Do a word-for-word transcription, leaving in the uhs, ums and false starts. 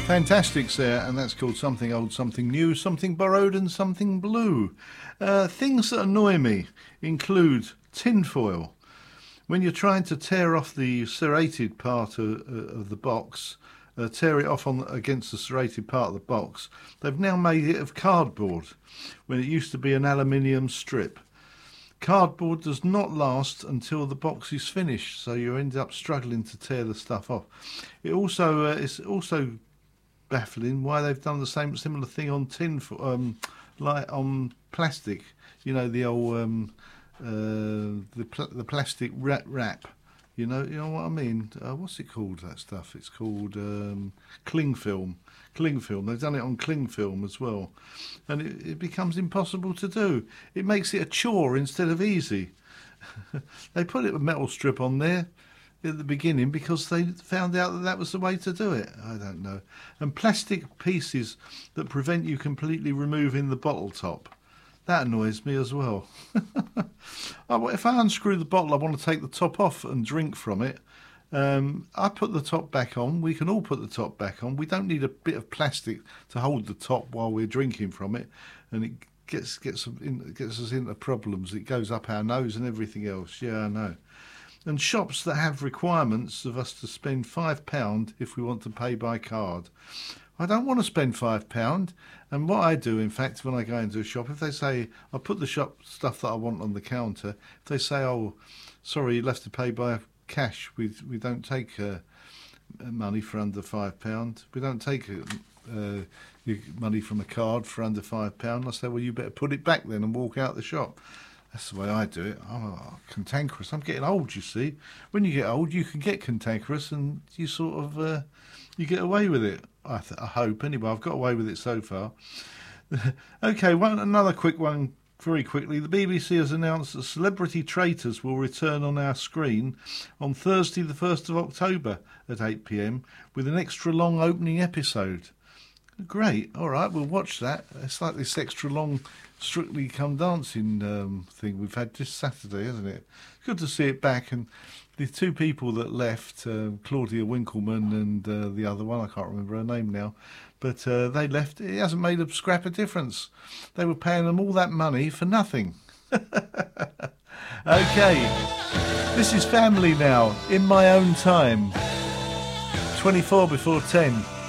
Fantastics there, and that's called Something Old, Something New, Something Borrowed and Something Blue. Uh, things that annoy me include tinfoil. When you're trying to tear off the serrated part of, of the box, uh, tear it off on against the serrated part of the box, they've now made it of cardboard when it used to be an aluminium strip. Cardboard does not last until the box is finished, so you end up struggling to tear the stuff off. It also uh, it's also baffling why they've done the same similar thing on tin, for, um, like on plastic. You know, the old um, uh, the pl- the plastic wrap, wrap. You know, you know what I mean. Uh, what's it called? That stuff. It's called um, cling film. Cling film. They've done it on cling film as well, and it, it becomes impossible to do. It makes it a chore instead of easy. They put it a metal strip on there at the beginning because they found out that that was the way to do it. I don't know. And plastic pieces that prevent you completely removing the bottle top. That annoys me as well. If I unscrew the bottle, I want to take the top off and drink from it. Um, I put the top back on. We can all put the top back on. We don't need a bit of plastic to hold the top while we're drinking from it. And it gets gets, in, gets us into problems. It goes up our nose and everything else. Yeah, I know. And shops that have requirements of us to spend five pounds if we want to pay by card. I don't want to spend five pounds. And what I do, in fact, when I go into a shop, if they say, I put the shop stuff that I want on the counter, if they say, oh, sorry, you'll have to pay by cash, we we don't take uh, money for under five pounds. We don't take uh, money from a card for under five pounds. I say, well, you better put it back then and walk out the shop. That's the way I do it. I'm oh, cantankerous. I'm getting old, you see. When you get old, you can get cantankerous and you sort of, uh, you get away with it. I, th- I hope. Anyway, I've got away with it so far. Okay, one another quick one, very quickly. The B B C has announced that Celebrity Traitors will return on our screen on Thursday the first of October at eight p.m. with an extra long opening episode. Great. All right, we'll watch that. It's like this extra long Strictly Come Dancing um, thing we've had this Saturday, isn't it? Good to see it back. And the two people that left, uh, Claudia Winkleman and uh, the other one, I can't remember her name now, but uh, they left. It hasn't made a scrap of difference. They were paying them all that money for nothing. Okay, this is Family now, In My Own Time, twenty-four before ten.